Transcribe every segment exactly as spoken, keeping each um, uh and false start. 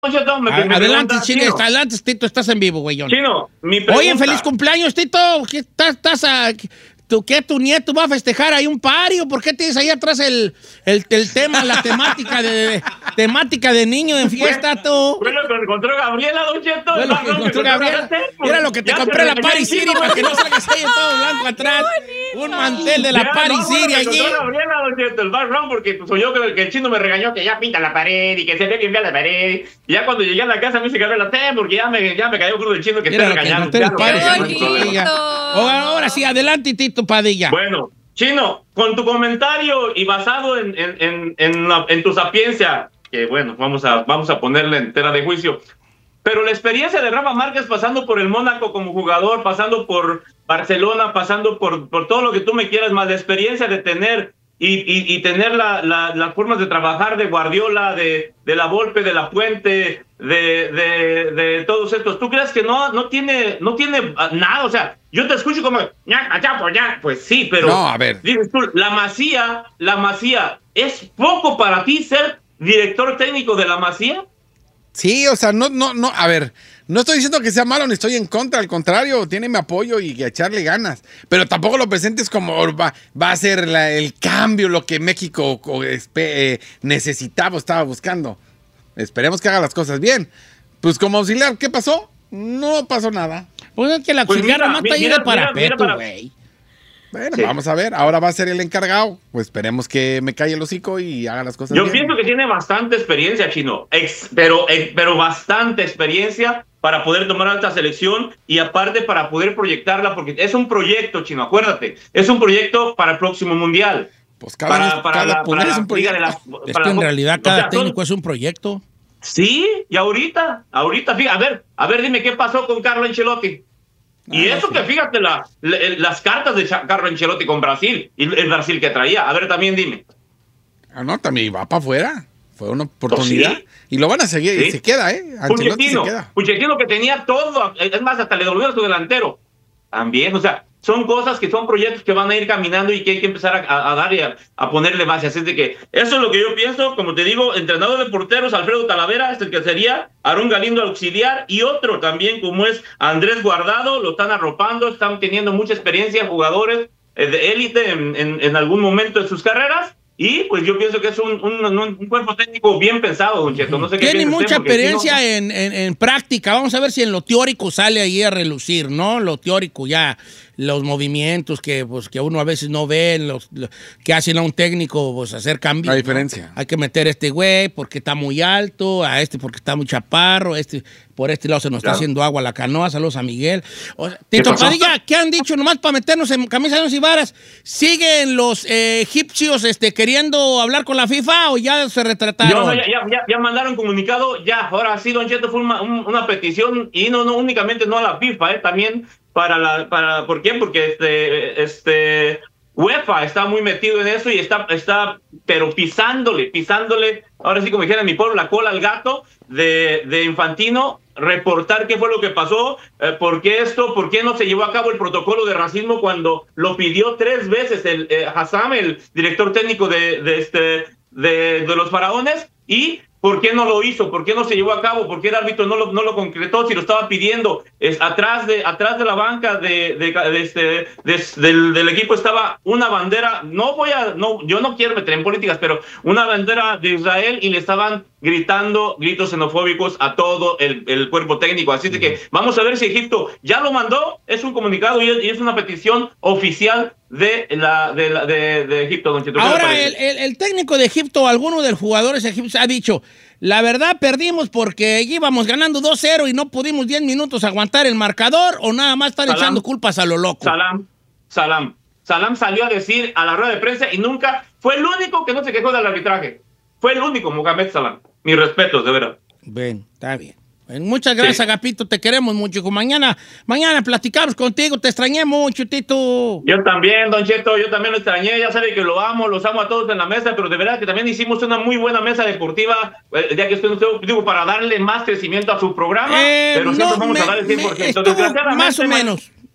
Cheto, me, A, me adelante, pregunta, Chino, está, adelante, Tito, estás en vivo, güey. Chino, mi pregunta. Oye, feliz cumpleaños, Tito. ¿Qué estás, estás a, ¿tú, qué, tu nieto va a festejar ahí un pario? ¿Por qué tienes ahí atrás el, el, el tema, la temática de, temática de niño en fiesta, tú? Fue lo que encontró Gabriela, Don Cheto. Fue lo que encontró Gabriela. Mira lo que te compré la Paris City para que no salgas ahí todo blanco atrás. Un mantel de la Ya, Paris no, fue lo City que allí. encontró Gabriela, Don Cheto, el background, porque pues, soy yo que, que el chino me regañó que ya pinta la pared y que se ve que envía la pared. Y ya cuando llegué a la casa me dice Gabriela, ten, porque ya me, ya me cayó cruz el chino que Mira está lo que regañando. encontré el Paris Ya, no City. hay problema. Ahora, ahora sí, adelante, Tito Padilla. Bueno, Chino, con tu comentario y basado en, en, en, en, la- en tu sapiencia, que bueno, vamos a, vamos a ponerle en tela de juicio, pero la experiencia de Rafa Márquez pasando por el Mónaco como jugador, pasando por Barcelona, pasando por, por todo lo que tú me quieras, más la experiencia de tener y, y, y tener la, la, las formas de trabajar de Guardiola, de, de la Volpe, de la Puente, de, de, de todos estos, ¿tú crees que no, no tiene, no tiene nada? O sea, yo te escucho como, ya, allá, por allá, pues sí, pero No, a ver. dices tú, la Masía, la Masía, ¿es poco para ti ser director técnico de la Masía? Sí, o sea, no, no, no, a ver, no estoy diciendo que sea malo ni estoy en contra, al contrario, tiene mi apoyo y que echarle ganas, pero tampoco lo presentes como va, va a ser la- el cambio, lo que México o, espe- eh, necesitaba, estaba buscando. Esperemos que haga las cosas bien. Pues como auxiliar, ¿qué pasó? No pasó nada. Pues es que la Pues auxiliar mira, nomás está ahí mira, de mira, mira parapeto, para- güey. Bueno, Sí. vamos a ver, ahora va a ser el encargado, pues esperemos que me calle el hocico y haga las cosas Yo bien. pienso que tiene bastante experiencia, Chino, ex- pero, eh, pero bastante experiencia para poder tomar esta selección y aparte para poder proyectarla, porque es un proyecto, Chino, acuérdate, es un proyecto para el próximo Mundial. Pues cada, vez- cada la- poner para es un la Liga de proyecto. la- Es para que en la- realidad o cada sea, son- técnico es un proyecto. Sí, y ahorita, ahorita, fíjate, a ver, a ver, dime qué pasó con Carlo Ancelotti. Y Ah, eso sí. que fíjate la, la- las cartas de Cha- Carlo Ancelotti con Brasil, y el Brasil que traía. A ver, también dime. Ah, no, también va para afuera. Fue una oportunidad. ¿Sí? Y lo van a seguir. Sí. Y se queda, ¿eh? Ancelotti se Puchettino, queda. Puchettino que tenía todo, es más, hasta le devolvieron su delantero. También, o sea, son cosas que son proyectos que van a ir caminando y que hay que empezar a, a dar y a, a ponerle base. Así es de que eso es lo que yo pienso. Como te digo, entrenador de porteros, Alfredo Talavera, es el que sería Aarón Galindo auxiliar y otro también como es Andrés Guardado, lo están arropando, están teniendo mucha experiencia, jugadores eh, de élite en, en, en algún momento de sus carreras. Y pues yo pienso que es un, un, un, un cuerpo técnico bien pensado, Don Cheto. No sé qué Tiene piensa usted, mucha porque si no- experiencia en, en, en práctica. Vamos a ver si en lo teórico sale ahí a relucir, ¿no? Lo teórico ya, los movimientos que, pues, que uno a veces no ve, los, lo- que hacen a un técnico pues, hacer cambios. La ¿no? diferencia. Hay que meter a este güey porque está muy alto, a este porque está muy chaparro, este por este lado se nos Claro. está haciendo agua la canoa. Saludos a Miguel. O sea, Tito pasó? Padilla, ¿qué han dicho nomás para meternos en camisas de once y varas? ¿Siguen los eh, egipcios este, queriendo hablar con la FIFA o ya se retrataron? Yo, no, ya, ya, ya, ya mandaron comunicado, ya, ahora sí, Don Cheto, fue una, un- una petición, y no, no únicamente no a la FIFA, eh, también para la, para, ¿por qué? Porque este, este, UEFA está muy metido en eso y está, está, pero pisándole, pisándole, ahora sí como dijera en mi pueblo, la cola al gato de, de Infantino, reportar qué fue lo que pasó, eh, por qué esto, por qué no se llevó a cabo el protocolo de racismo cuando lo pidió tres veces el eh, Hassam, el director técnico de, de, este, de, de los Faraones, y por qué no lo hizo, por qué no se llevó a cabo, por qué el árbitro no lo, no lo concretó, si lo estaba pidiendo. Es, atrás, de, atrás de la banca de, de, de este, de- del, del equipo estaba una bandera, no voy a, no, yo no quiero meter en políticas, pero una bandera de Israel y le estaban gritando gritos xenofóbicos a todo el, el cuerpo técnico. Así de que vamos a ver si Egipto ya lo mandó, es un comunicado y es, y es una petición oficial de, la, de, la, de, de Egipto. Don Cheto. ¿Qué le Ahora, parece? el, el- el técnico de Egipto, alguno de los jugadores egipcios ha dicho, la verdad perdimos porque íbamos ganando dos cero y no pudimos diez minutos aguantar el marcador, o nada más están Salam. echando culpas a lo loco. Salam, Salam. Salam salió a decir a la rueda de prensa y nunca fue el único que no se quejó del arbitraje. Fue el único, Mohamed Salam. Mis respetos, de verdad. Bien, está bien. Bueno, muchas gracias, Sí. Agapito, te queremos mucho. hijo. Mañana, mañana platicamos contigo, te extrañé mucho, Tito. Yo también, Don Cheto, yo también lo extrañé, ya sabe que lo amo, los amo a todos en la mesa, pero de verdad que también hicimos una muy buena mesa deportiva, eh, ya que estoy, digo, para darle más crecimiento a su programa, Eh, pero siempre no, vamos me- a dar el cien me- por ciento. estuvo Desgraciadamente, más o ma- menos.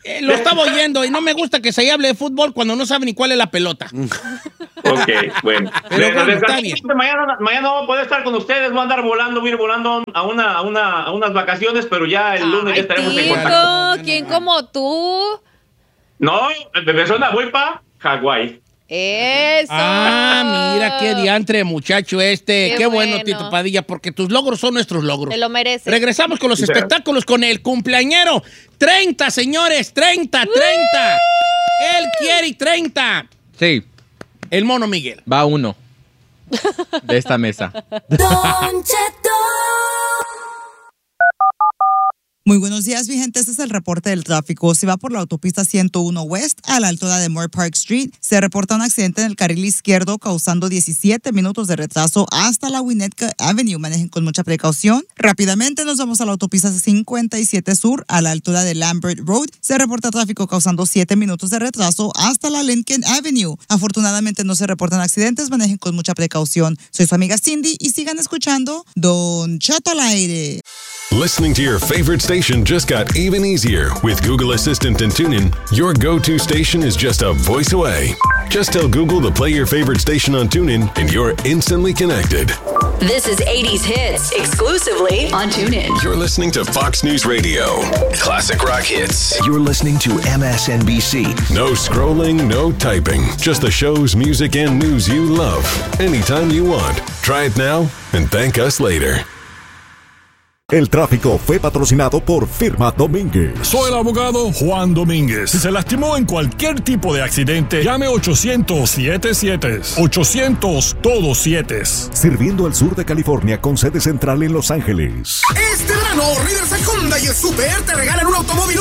Eh, lo estaba oyendo y no me gusta que se hable de fútbol cuando no sabe ni cuál es la pelota. Ok, bueno. Pero bueno, está bien. Mañana, mañana no voy a poder estar con ustedes, voy a andar volando, voy a ir volando a, una, a, una, a unas vacaciones, pero ya el lunes Ay, ya estaremos tío, en contacto. ¿quién como tú? No, de persona voy para Hawái. Eso. Ah, mira qué diantre, muchacho este. Qué, Qué bueno, bueno. Tito Padilla, porque tus logros son nuestros logros. Te lo mereces. Regresamos con los Sí, espectáculos con el cumpleañero. treinta, señores, treinta, treinta. Él quiere treinta. Sí, El Mono Miguel. va uno de esta mesa. Don Cheto. Muy buenos días, mi gente. Este es el reporte del tráfico. Si va por la autopista ciento uno West a la altura de Moore Park Street, se reporta un accidente en el carril izquierdo causando diecisiete minutos de retraso hasta la Winnetka Avenue. Manejen con mucha precaución. Rápidamente nos vamos a la autopista cincuenta y siete Sur a la altura de Lambert Road. Se reporta tráfico causando siete minutos de retraso hasta la Lincoln Avenue. Afortunadamente no se reportan accidentes. Manejen con mucha precaución. Soy su amiga Cindy y sigan escuchando Don Cheto al aire. Listening to your favorite station just got even easier. With Google Assistant and TuneIn, your go-to station is just a voice away. Just tell Google to play your favorite station on TuneIn and you're instantly connected. This is eighties hits exclusively on TuneIn. You're listening to Fox News Radio. Classic rock hits. You're listening to M S N B C. No scrolling, no typing. Just the shows, music, and news you love. Anytime you want. Try it now and thank us later. El tráfico fue patrocinado por Firma Domínguez. Soy el abogado Juan Domínguez. Si se lastimó en cualquier tipo de accidente, llame ochocientos siete siete. ochocientos todos siete. Sirviendo al sur de California con sede central en Los Ángeles. Este verano, Riverside Honda y el Super te regalan un automóvil